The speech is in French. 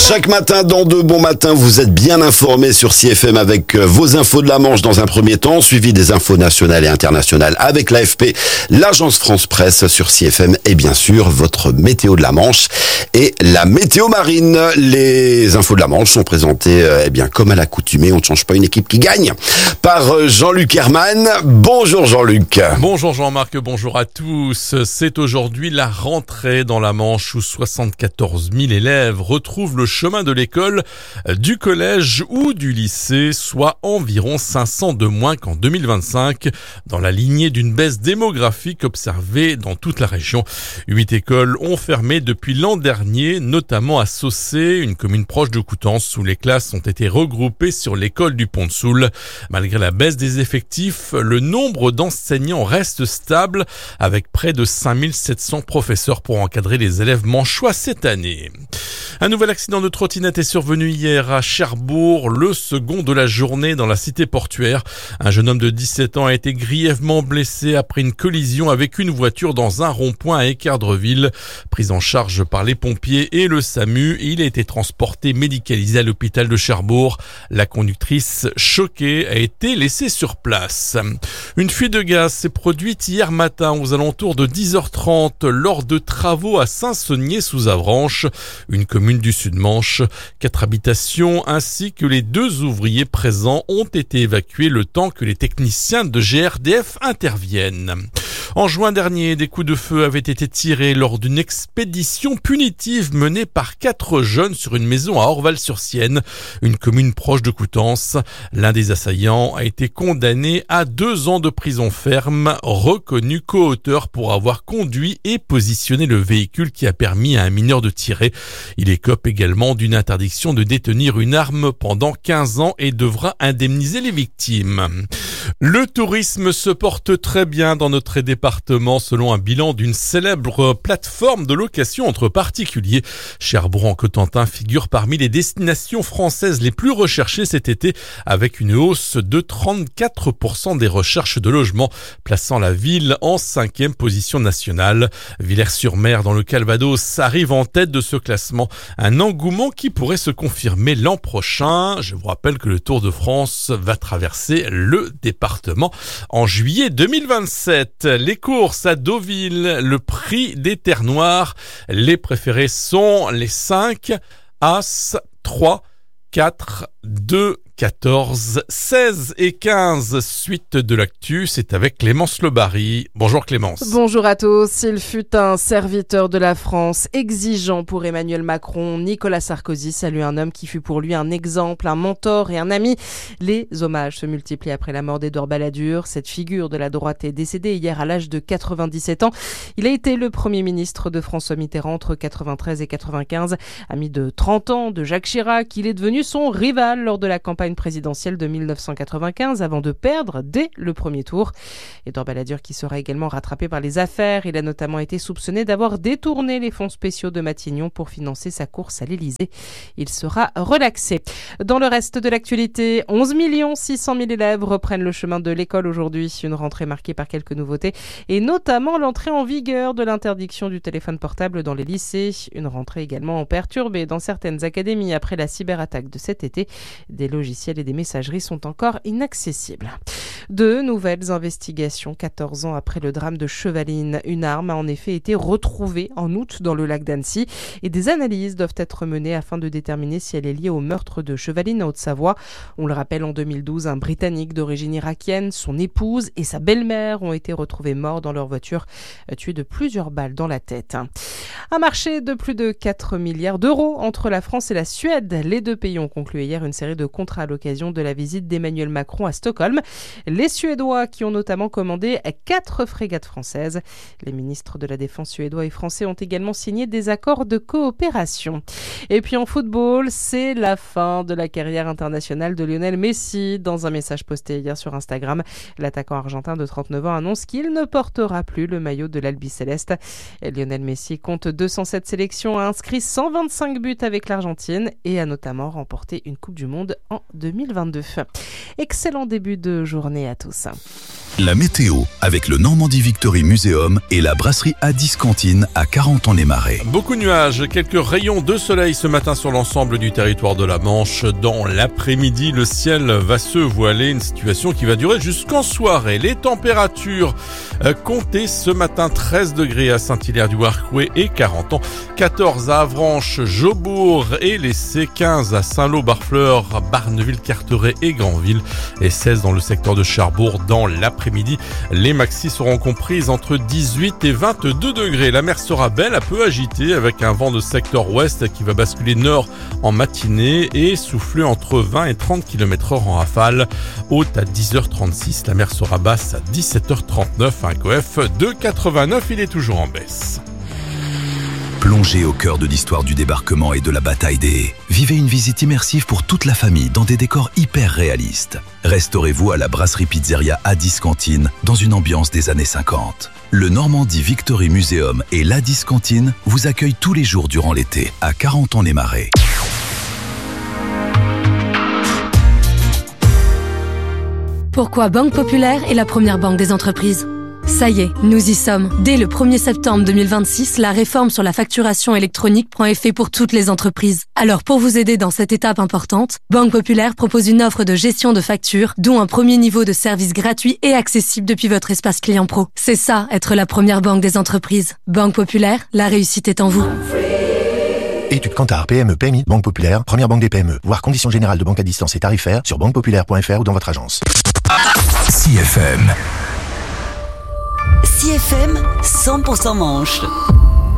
Chaque matin dans De Bon Matin, vous êtes bien informés sur CFM avec vos infos de la Manche dans un premier temps, suivi des infos nationales et internationales avec l'AFP, l'agence France Presse sur CFM et bien sûr votre météo de la Manche et la météo marine. Les infos de la Manche sont présentées comme à l'accoutumée, on ne change pas une équipe qui gagne, par Jean-Luc Herman. Bonjour Jean-Luc. Bonjour Jean-Marc, bonjour à tous. C'est aujourd'hui la rentrée dans la Manche où 74 000 élèves retrouvent le chemin de l'école, du collège ou du lycée, soit environ 500 de moins qu'en 2025, dans la lignée d'une baisse démographique observée dans toute la région. 8 écoles ont fermé depuis l'an dernier, notamment à Saucé, une commune proche de Coutances, où les classes ont été regroupées sur l'école du Pont-de-Soule. Malgré la baisse des effectifs, le nombre d'enseignants reste stable, avec près de 5700 professeurs pour encadrer les élèves manchois cette année. Un nouvel accident de trottinette est survenu hier à Cherbourg, le second de la journée dans la cité portuaire. Un jeune homme de 17 ans a été grièvement blessé après une collision avec une voiture dans un rond-point à Équerdreville. Pris en charge par les pompiers et le SAMU, il a été transporté médicalisé à l'hôpital de Cherbourg. La conductrice, choquée, a été laissée sur place. Une fuite de gaz s'est produite hier matin aux alentours de 10h30 lors de travaux à Saint-Saunier-sous-Avranches, une commune du Sud-Manche. 4 habitations ainsi que les 2 ouvriers présents ont été évacués le temps que les techniciens de GRDF interviennent. En juin dernier, des coups de feu avaient été tirés lors d'une expédition punitive menée par 4 jeunes sur une maison à Orval-sur-Sienne, une commune proche de Coutances. L'un des assaillants a été condamné à 2 ans de prison ferme, reconnu co-auteur pour avoir conduit et positionné le véhicule qui a permis à un mineur de tirer. Il écope également d'une interdiction de détenir une arme pendant 15 ans et devra indemniser les victimes. Le tourisme se porte très bien dans notre département selon un bilan d'une célèbre plateforme de location entre particuliers. Cherbourg-en-Cotentin figure parmi les destinations françaises les plus recherchées cet été avec une hausse de 34% des recherches de logement, plaçant la ville en 5e position nationale. Villers-sur-Mer dans le Calvados arrive en tête de ce classement, un engouement qui pourrait se confirmer l'an prochain. Je vous rappelle que le Tour de France va traverser le département en juillet 2027. Les courses à Deauville, le prix des terres noires. Les préférés sont les 5, As, 3, 4, 2, 14, 16 et 15. Suite de l'actu, c'est avec Clémence Lebary. Bonjour Clémence. Bonjour à tous. Il fut un serviteur de la France, exigeant pour Emmanuel Macron. Nicolas Sarkozy salue un homme qui fut pour lui un exemple, un mentor et un ami. Les hommages se multiplient après la mort d'Édouard Balladur. Cette figure de la droite est décédée hier à l'âge de 97 ans. Il a été le Premier ministre de François Mitterrand entre 93 et 95. Ami de 30 ans de Jacques Chirac, il est devenu son rival lors de la campagne présidentielle de 1995 avant de perdre dès le premier tour. Édouard Balladur qui sera également rattrapé par les affaires. Il a notamment été soupçonné d'avoir détourné les fonds spéciaux de Matignon pour financer sa course à l'Élysée. Il sera relaxé. Dans le reste de l'actualité, 11 600 000 élèves reprennent le chemin de l'école aujourd'hui. Une rentrée marquée par quelques nouveautés et notamment l'entrée en vigueur de l'interdiction du téléphone portable dans les lycées. Une rentrée également perturbée dans certaines académies après la cyberattaque de cet été. Des logiciels et des messageries sont encore inaccessibles. De nouvelles investigations 14 ans après le drame de Chevaline. Une arme a en effet été retrouvée en août dans le lac d'Annecy et des analyses doivent être menées afin de déterminer si elle est liée au meurtre de Chevaline en Haute-Savoie. On le rappelle, en 2012, un Britannique d'origine irakienne, son épouse et sa belle-mère ont été retrouvés morts dans leur voiture, tués de plusieurs balles dans la tête. Un marché de plus de 4 milliards d'euros entre la France et la Suède. Les 2 pays ont conclu hier une série de contrats à l'occasion de la visite d'Emmanuel Macron à Stockholm. Les Suédois qui ont notamment commandé 4 frégates françaises. Les ministres de la Défense suédois et français ont également signé des accords de coopération. Et puis en football, c'est la fin de la carrière internationale de Lionel Messi. Dans un message posté hier sur Instagram, l'attaquant argentin de 39 ans annonce qu'il ne portera plus le maillot de l'Albiceleste. Lionel Messi compte 207 sélections, a inscrit 125 buts avec l'Argentine et a notamment remporté une Coupe du Monde en 2022. Excellent début de journée à tous. La météo avec le Normandie Victory Museum et la brasserie A10 Cantine à 40-ans-les-Marais. Beaucoup de nuages, quelques rayons de soleil ce matin sur l'ensemble du territoire de la Manche. Dans l'après-midi, le ciel va se voiler, une situation qui va durer jusqu'en soirée. Les températures comptées ce matin, 13 degrés à Saint-Hilaire-du-Harcouët et 40 ans, 14 à Avranches, Jaubourg et l'Essai, 15 à Saint-Lô, Barfleur, Barneville, Carteret et Granville et 16 dans le secteur de Cherbourg. Dans l'après-midi, les maxis seront comprises entre 18 et 22 degrés. La mer sera belle, un peu agitée avec un vent de secteur ouest qui va basculer nord en matinée et souffler entre 20 et 30 km/h en rafale. Haute à 10h36, la mer sera basse à 17h39. Un coef de 89, il est toujours en baisse. Plongez au cœur de l'histoire du débarquement et de la bataille des haies. Vivez une visite immersive pour toute la famille dans des décors hyper réalistes. Restaurez-vous à la brasserie pizzeria A10 Cantine dans une ambiance des années 50. Le Normandie Victory Museum et l'A10 Cantine vous accueillent tous les jours durant l'été à 40-ans-les-Marais. Pourquoi Banque Populaire est la première banque des entreprises ? Ça y est, nous y sommes. Dès le 1er septembre 2026, la réforme sur la facturation électronique prend effet pour toutes les entreprises. Alors pour vous aider dans cette étape importante, Banque Populaire propose une offre de gestion de factures, dont un premier niveau de service gratuit et accessible depuis votre espace client pro. C'est ça, être la première banque des entreprises. Banque Populaire, la réussite est en vous. Études Kantar, PME, PMI, Banque Populaire, première banque des PME. Voir conditions générales de banque à distance et tarifaires sur banquepopulaire.fr ou dans votre agence. CFM. CFM 100% Manche.